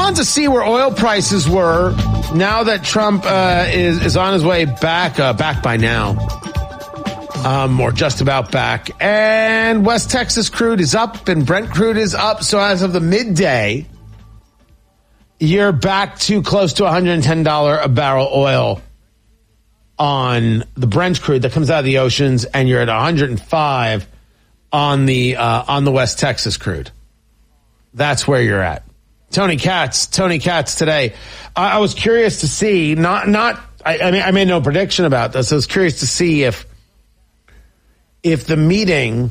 wanted to see where oil prices were now that Trump is on his way back by now, or just about back. And West Texas crude is up and Brent crude is up. So as of the midday, you're back to close to $110 a barrel oil on the Brent crude that comes out of the oceans, and you're at 105 on the West Texas crude. That's where you're at. Tony Katz today. I was curious to see, I made no prediction about this. I was curious to see if the meeting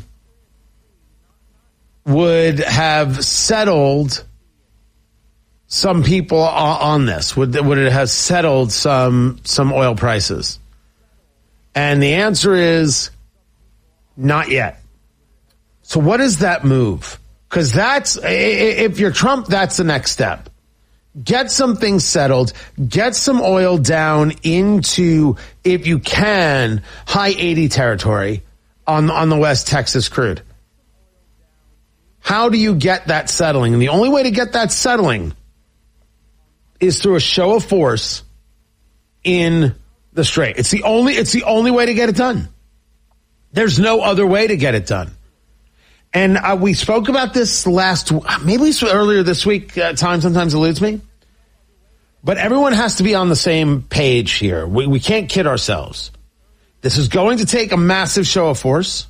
would have settled some people on this. Would it have settled some oil prices? And the answer is not yet. So what is that move? Because if you're Trump, that's the next step. Get some things settled. Get some oil down into, if you can, high 80 territory on the West Texas crude. How do you get that settling? And the only way to get that settling is through a show of force in the Strait. It's the only way to get it done. There's no other way to get it done. And we spoke about this maybe earlier this week. Time sometimes eludes me. But everyone has to be on the same page here. We can't kid ourselves. This is going to take a massive show of force.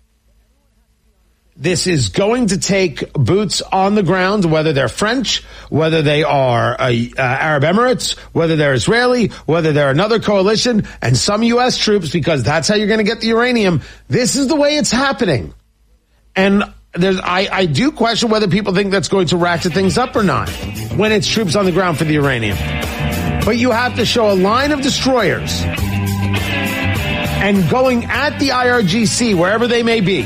This is going to take boots on the ground, whether they're French, whether they are Arab Emirates, whether they're Israeli, whether they're another coalition, and some U.S. troops, because that's how you're going to get the uranium. This is the way it's happening. And I do question whether people think that's going to ratchet things up or not when it's troops on the ground for the uranium. But you have to show a line of destroyers and going at the IRGC, wherever they may be.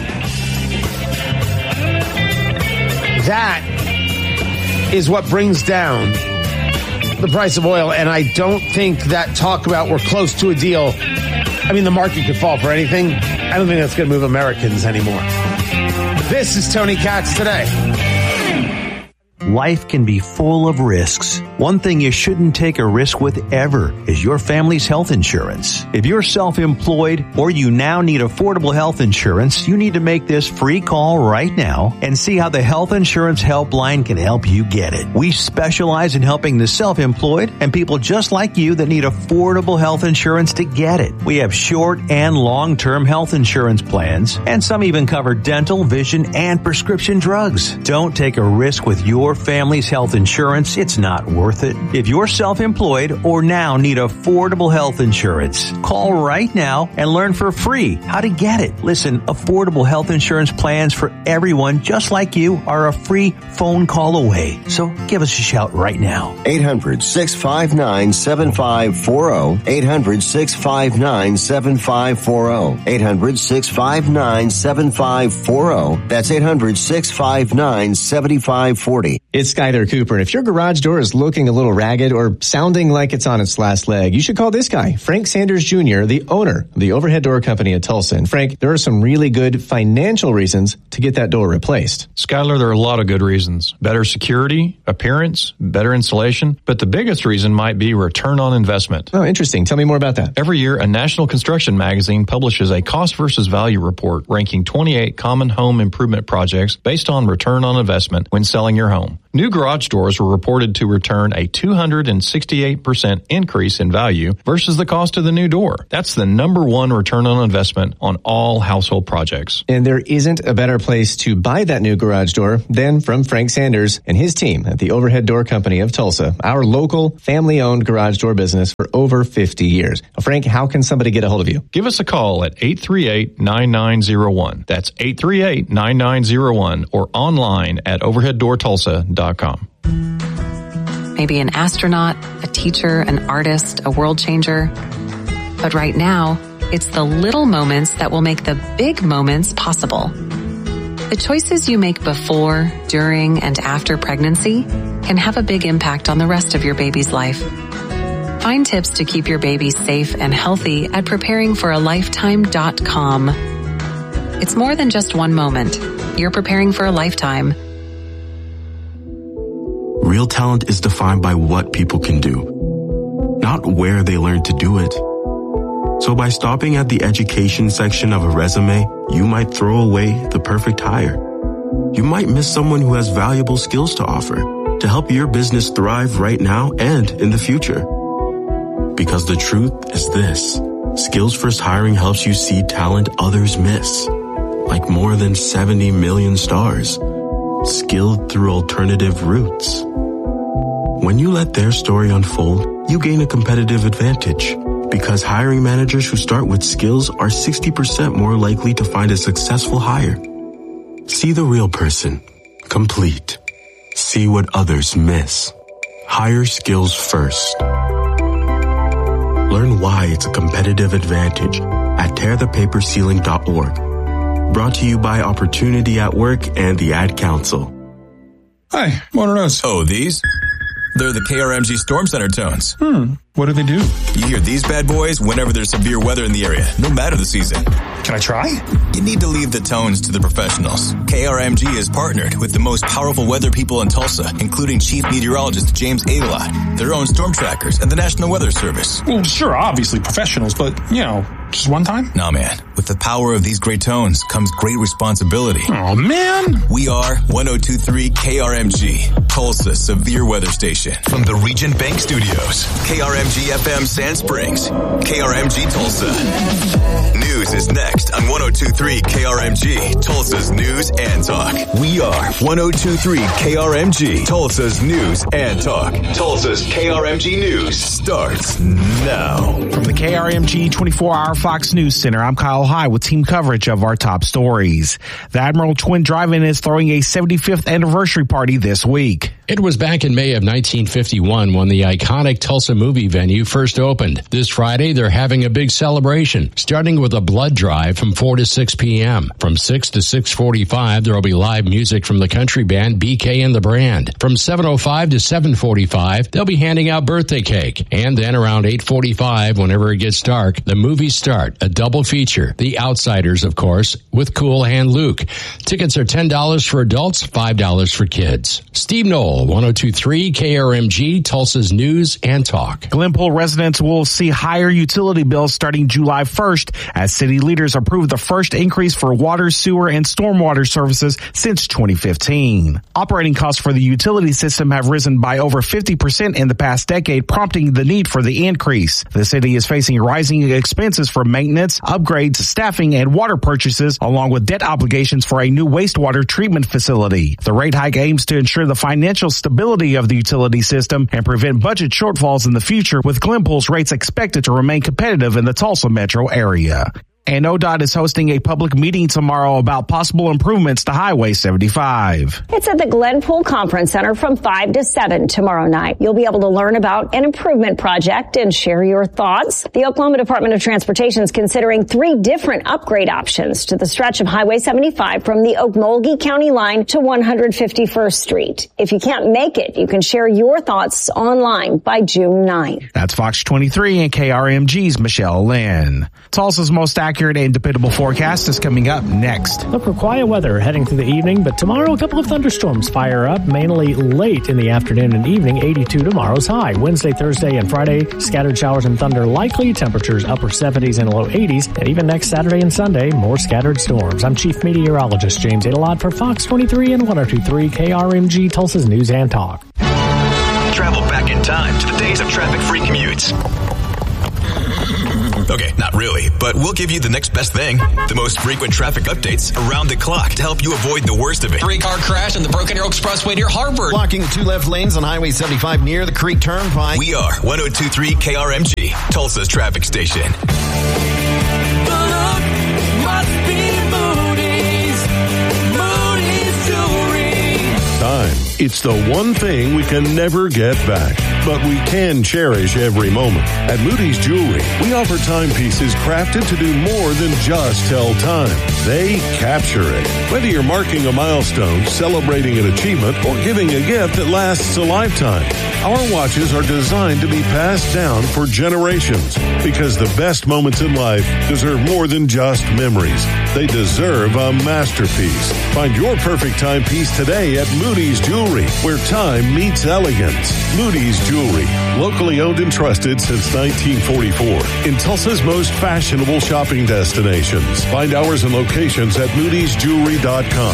That is what brings down the price of oil. And I don't think that talk about we're close to a deal. I mean, the market could fall for anything. I don't think that's going to move Americans anymore. This is Tony Katz Today. Life can be full of risks. One thing you shouldn't take a risk with ever is your family's health insurance. If you're self-employed or you now need affordable health insurance, you need to make this free call right now and see how the Health Insurance Helpline can help you get it. We specialize in helping the self-employed and people just like you that need affordable health insurance to get it. We have short and long-term health insurance plans, and some even cover dental, vision, and prescription drugs. Don't take a risk with your family's health insurance. It's not worth it. If you're self-employed or now need affordable health insurance, call right now and learn for free how to get it. Listen, affordable health insurance plans for everyone just like you are a free phone call away. So give us a shout right now. 800-659-7540. 800-659-7540. 800-659-7540. That's 800-659-7540. It's Skyler Cooper, and if your garage door is looking a little ragged or sounding like it's on its last leg, you should call this guy, Frank Sanders Jr., the owner of the Overhead Door Company of Tulsa. And Frank, there are some really good financial reasons to get that door replaced. Skyler, there are a lot of good reasons. Better security, appearance, better insulation, but the biggest reason might be return on investment. Oh, interesting. Tell me more about that. Every year, a national construction magazine publishes a cost versus value report ranking 28 common home improvement projects based on return on investment when selling your home. New garage doors were reported to return a 268% increase in value versus the cost of the new door. That's the number one return on investment on all household projects. And there isn't a better place to buy that new garage door than from Frank Sanders and his team at the Overhead Door Company of Tulsa, our local family-owned garage door business for over 50 years. Now, Frank, how can somebody get a hold of you? Give us a call at 838-9901. That's 838-9901 or online at overheaddoortulsa.com. Maybe an astronaut, a teacher, an artist, a world changer. But right now, it's the little moments that will make the big moments possible. The choices you make before, during, and after pregnancy can have a big impact on the rest of your baby's life. Find tips to keep your baby safe and healthy at preparingforalifetime.com. It's more than just one moment. You're preparing for a lifetime. Real Real talent is defined by what people can do, not where they learn to do it. So by stopping at the education section of a resume, you might throw away the perfect hire. You might miss someone who has valuable skills to offer to help your business thrive right now and in the future. Because the truth is this: Skills First Hiring helps you see talent others miss, like more than 70 million stars, skilled through alternative routes. When you let their story unfold, you gain a competitive advantage, because hiring managers who start with skills are 60% more likely to find a successful hire. See the real person, complete. See what others miss. Hire skills first. Learn why it's a competitive advantage at tearthepaperceiling.org. Brought to you by Opportunity at Work and the Ad Council. Hi, what are those? Oh, these? They're the KRMG Storm Center tones. What do they do? You hear these bad boys whenever there's severe weather in the area, no matter the season. Can I try? You need to leave the tones to the professionals. KRMG is partnered with the most powerful weather people in Tulsa, including Chief Meteorologist James Adelot, their own storm trackers, and the National Weather Service. Well, sure, obviously professionals, but, just one time? Nah, man. With the power of these great tones comes great responsibility. Oh, man. We are 102.3 KRMG, Tulsa Severe Weather Station. From the Regent Bank Studios, KRMG FM Sand Springs, KRMG Tulsa. News is next on 102.3 KRMG, Tulsa's News and Talk. We are 102.3 KRMG, Tulsa's News and Talk. Tulsa's KRMG News starts now. From the KRMG 24-hour Fox News Center, I'm Kyle High with team coverage of our top stories. The Admiral Twin Drive-In is throwing a 75th anniversary party this week. It was back in May of 1951 when the iconic Tulsa movie venue first opened. This Friday, they're having a big celebration, starting with a blood drive from 4 to 6 p.m. From 6 to 6:45, there will be live music from the country band BK and the Brand. From 7:05 to 7:45, they'll be handing out birthday cake. And then around 8:45, whenever it gets dark, the movies start, a double feature. The Outsiders, of course, with Cool Hand Luke. Tickets are $10 for adults, $5 for kids. Steve Knoll, 102.3 KRMG, Tulsa's News and Talk. Glenpool residents will see higher utility bills starting July 1st as city leaders approve the first increase for water, sewer, and stormwater services since 2015. Operating costs for the utility system have risen by over 50% in the past decade, prompting the need for the increase. The city is facing rising expenses for maintenance, upgrades, staffing, and water purchases, along with debt obligations for a new wastewater treatment facility. The rate hike aims to ensure the financial stability of the utility system and prevent budget shortfalls in the future, with Glenpool's rates expected to remain competitive in the Tulsa metro area. And ODOT is hosting a public meeting tomorrow about possible improvements to Highway 75. It's at the Glenpool Conference Center from 5 to 7 tomorrow night. You'll be able to learn about an improvement project and share your thoughts. The Oklahoma Department of Transportation is considering 3 different upgrade options to the stretch of Highway 75 from the Okmulgee County line to 151st Street. If you can't make it, you can share your thoughts online by June 9th. That's Fox 23 and KRMG's Michelle Lynn. Tulsa's most accurate and dependable forecast is coming up next. Look for quiet weather heading through the evening, but tomorrow a couple of thunderstorms fire up, mainly late in the afternoon and evening. 82 tomorrow's high. Wednesday, Thursday, and Friday, scattered showers and thunder likely. Temperatures upper 70s and low 80s. And even next Saturday and Sunday, more scattered storms. I'm Chief Meteorologist James Adelot for Fox 23 and 102.3 KRMG, Tulsa's News and Talk. Travel back in time to the days of traffic-free commutes. Okay, not really, but we'll give you the next best thing. The most frequent traffic updates around the clock to help you avoid the worst of it. 3-car crash on the Broken Arrow Expressway near Harvard. Blocking the 2 left lanes on Highway 75 near the Creek Turnpike. We are 102.3 KRMG, Tulsa's traffic station. The look must be Moody's. Moody's Jewelry. Time. It's the one thing we can never get back, but we can cherish every moment. At Moody's Jewelry, we offer timepieces crafted to do more than just tell time. They capture it. Whether you're marking a milestone, celebrating an achievement, or giving a gift that lasts a lifetime, our watches are designed to be passed down for generations, because the best moments in life deserve more than just memories. They deserve a masterpiece. Find your perfect timepiece today at Moody's Jewelry. Jewelry, where time meets elegance. Moody's Jewelry, locally owned and trusted since 1944. In Tulsa's most fashionable shopping destinations. Find hours and locations at moodysjewelry.com.